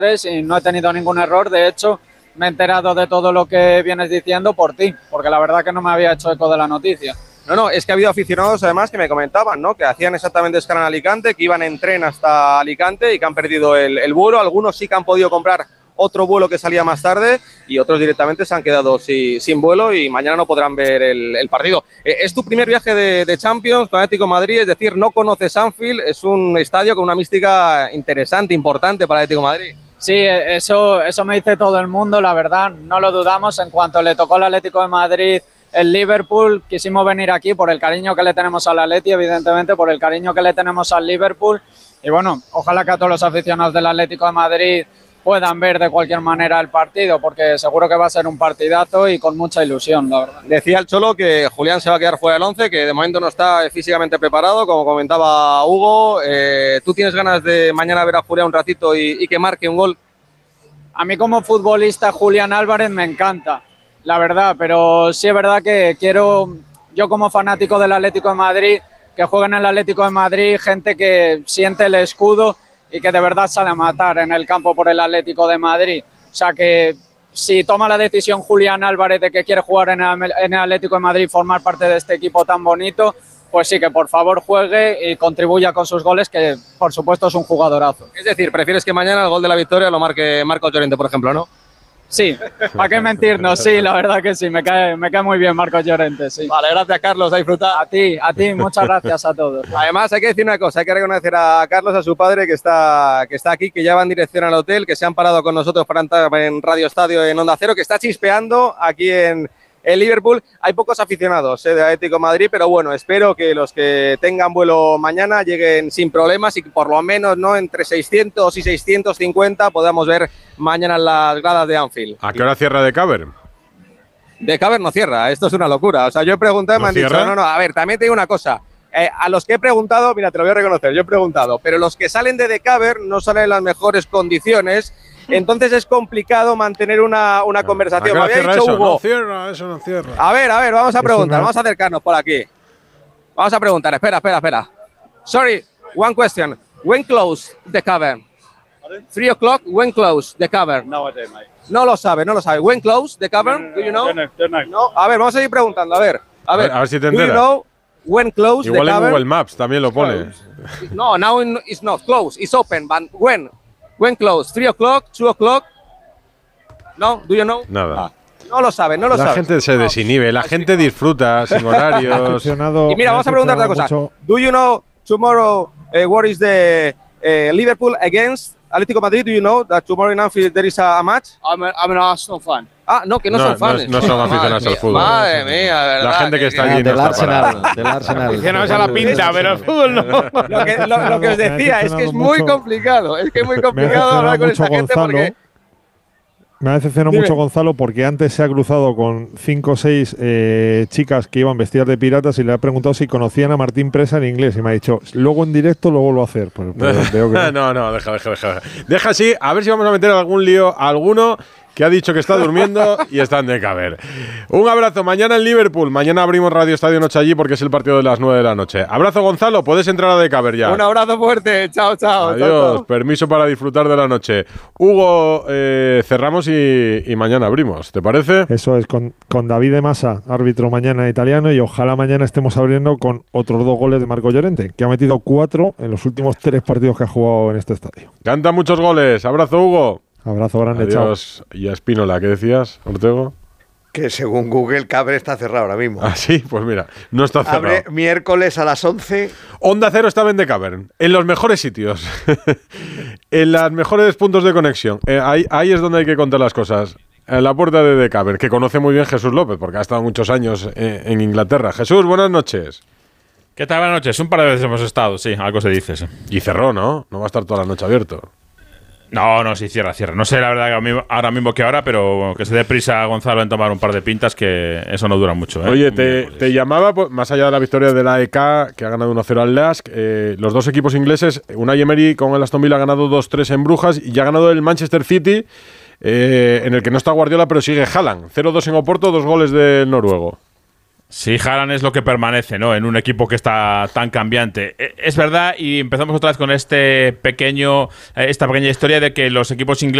y no he tenido ningún error. De hecho, me he enterado de todo lo que vienes diciendo por ti, porque la verdad que no me había hecho eco de la noticia. No, es que ha habido aficionados además que me comentaban, ¿no? Que hacían exactamente escala en Alicante, que iban en tren hasta Alicante y que han perdido el vuelo. Algunos sí que han podido comprar otro vuelo que salía más tarde y otros directamente se han quedado sin vuelo y mañana no podrán ver el partido. Es tu primer viaje de Champions con Atlético de Madrid, es decir, no conoces Anfield, es un estadio con una mística interesante, importante para Atlético de Madrid. Sí, eso me dice todo el mundo, la verdad, no lo dudamos. En cuanto le tocó al Atlético de Madrid el Liverpool, quisimos venir aquí por el cariño que le tenemos al Atleti, evidentemente, por el cariño que le tenemos al Liverpool. Y bueno, ojalá que a todos los aficionados del Atlético de Madrid puedan ver de cualquier manera el partido, porque seguro que va a ser un partidazo y con mucha ilusión, la verdad. Decía el Cholo que Julián se va a quedar fuera del 11, que de momento no está físicamente preparado, como comentaba Hugo. ¿Tú tienes ganas de mañana ver a Julián un ratito y que marque un gol? A mí como futbolista Julián Álvarez me encanta, la verdad, pero sí es verdad que quiero, yo como fanático del Atlético de Madrid, que jueguen en el Atlético de Madrid gente que siente el escudo y que de verdad sale a matar en el campo por el Atlético de Madrid. O sea que si toma la decisión Julián Álvarez de que quiere jugar en el Atlético de Madrid y formar parte de este equipo tan bonito, pues sí, que por favor juegue y contribuya con sus goles, que por supuesto es un jugadorazo. Es decir, prefieres que mañana el gol de la victoria lo marque Marcos Llorente, por ejemplo, ¿no? Sí, ¿para qué mentirnos? Sí, la verdad que sí, me cae muy bien Marcos Llorente, sí. Vale, gracias Carlos, a disfrutar. A ti, muchas gracias a todos. Además hay que decir una cosa, hay que reconocer a Carlos, a su padre que está aquí, que ya va en dirección al hotel, que se han parado con nosotros para entrar en Radio Estadio en Onda Cero, que está chispeando aquí en Liverpool. Hay pocos aficionados de Atlético de Madrid, pero bueno, espero que los que tengan vuelo mañana lleguen sin problemas y que por lo menos no entre 600 y 650 podamos ver mañana las gradas de Anfield. ¿A qué hora cierra The Cavern? The Cavern no cierra, esto es una locura. O sea, yo he preguntado y me han dicho, no, a ver, también te digo una cosa. A los que he preguntado, mira, te lo voy a reconocer, yo he preguntado, pero los que salen de The Cavern no salen en las mejores condiciones. Entonces es complicado mantener una conversación. Me había dicho eso, Hugo. Eso no cierra. A ver, vamos a preguntar, vamos a acercarnos por aquí. Vamos a preguntar, espera. Sorry, one question. When close the cavern? 3 o'clock, when close the cavern? No idea, mate. No lo sabe. When close the cavern? Do you know? Don't know. No. A ver, vamos a seguir preguntando, a ver si te enteras. Do you know when close Igual the en cavern? Google Maps también lo pone. No, now it's not close, it's open, but when close? 3 o'clock, 2 o'clock? No, do you know? Nada. No lo sabe. La gente se desinhibe, la gente disfruta sin horarios. Y mira, vamos a preguntar otra cosa. Do you know tomorrow what is the Liverpool against Atlético Madrid? Do you know that tomorrow in Anfield there is a match? I'm an Arsenal fan. Ah, no, que no son fans. No son aficionados al fútbol. Madre mía, verdad. La gente que está allí no está para. Del Arsenal. Aficionados a la pinta, pero el fútbol no. Lo que os decía es que es muy complicado. Es que es muy complicado hablar con esta gente porque… Me ha decepcionado mucho Gonzalo porque antes se ha cruzado con 5 o 6 chicas que iban vestidas de piratas y le ha preguntado si conocían a Martín Presa en inglés y me ha dicho, luego en directo lo vuelvo a hacer. Pero veo que no, deja. Deja así, a ver si vamos a meter algún lío a alguno que ha dicho que está durmiendo y está en The Cavern. Un abrazo, mañana en Liverpool. Mañana abrimos Radio Estadio Noche allí porque es el partido de las 9 de la noche. Abrazo, Gonzalo, puedes entrar a The Cavern ya. Un abrazo fuerte, chao. Adiós, chao. Permiso para disfrutar de la noche. Hugo, cerramos y mañana abrimos, ¿te parece? Eso es, con David de Massa, árbitro mañana italiano, y ojalá mañana estemos abriendo con otros 2 goles de Marco Llorente, que ha metido 4 en los últimos 3 partidos que ha jugado en este estadio. Canta muchos goles. Abrazo, Hugo. Abrazo grande, adiós. Chao. Y a Espínola, ¿qué decías, Ortego? Que según Google, Cavern está cerrado ahora mismo. Ah, sí, pues mira, no está cerrado. Abre miércoles a las 11. Onda Cero estaba en The Cavern, en los mejores sitios, en los mejores puntos de conexión. Ahí es donde hay que contar las cosas. En la puerta de The Cavern, que conoce muy bien Jesús López, porque ha estado muchos años en Inglaterra. Jesús, buenas noches. ¿Qué tal? Buenas noches. Un par de veces hemos estado, sí, algo se dice. Sí. Y cerró, ¿no? No va a estar toda la noche abierto. No, sí, cierra. No sé la verdad ahora mismo qué hora, pero que se dé prisa a Gonzalo en tomar un par de pintas, que eso no dura mucho. Oye, te llamaba, pues, más allá de la victoria de la EK, que ha ganado 1-0 al Lask, los dos equipos ingleses, Unai Emery con el Aston Villa ha ganado 2-3 en Brujas y ya ha ganado el Manchester City, en el que no está Guardiola, pero sigue Haaland. 0-2 en Oporto, 2 goles del noruego. Sí, Haaland es lo que permanece, ¿no? En un equipo que está tan cambiante. Es verdad, y empezamos otra vez con esta pequeña historia de que los equipos ingleses